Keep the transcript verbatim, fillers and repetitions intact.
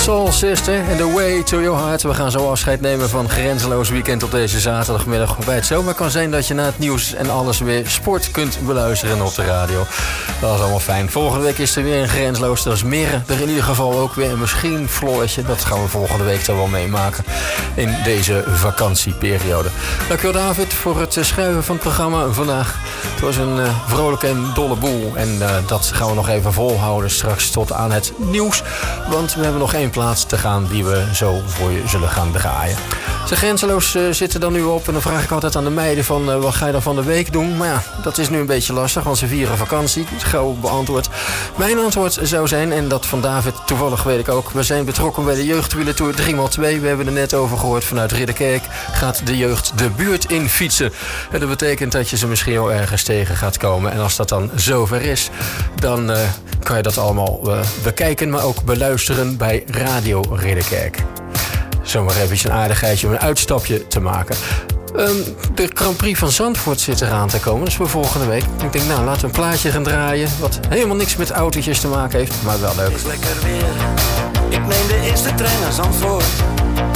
Soul Sister en The Way to Your Heart. We gaan zo afscheid nemen van Grenzeloos Weekend op deze zaterdagmiddag. Waarbij het zomaar kan zijn dat je na het nieuws en alles weer sport kunt beluisteren op de radio. Dat is allemaal fijn. Volgende week is er weer een Grenzeloos. Dat is Merre er in ieder geval ook weer. En misschien Floortje. Dat gaan we volgende week dan wel meemaken in deze vakantieperiode. Dankjewel David voor het schrijven van het programma vandaag. Het was een uh, vrolijke en dolle boel. En uh, dat gaan we nog even volhouden straks tot aan het nieuws. Want we hebben nog één plaats te gaan die we zo voor je zullen gaan draaien. De Grenzeloos uh, zitten dan nu op. En dan vraag ik altijd aan de meiden van uh, wat ga je dan van de week doen? Maar ja, dat is nu een beetje lastig, want ze vieren vakantie. Gauw beantwoord. Mijn antwoord zou zijn, en dat van David toevallig weet ik ook. We zijn betrokken bij de Jeugdwielertour drie bij twee. We hebben er net over gehoord. Vanuit Ridderkerk gaat de jeugd de buurt in fietsen. En dat betekent dat je ze misschien wel ergens tegen gaat komen. En als dat dan zover is, dan uh, kan je dat allemaal uh, bekijken, maar ook beluisteren bij Radio Ridderkerk. Zomaar even een aardigheidje om een uitstapje te maken. Um, de Grand Prix van Zandvoort zit eraan te komen. Dat is voor volgende week. Ik denk, nou, laten we een plaatje gaan draaien. Wat helemaal niks met autootjes te maken heeft, maar wel leuk. Het is lekker weer. Ik neem de eerste trein naar Zandvoort.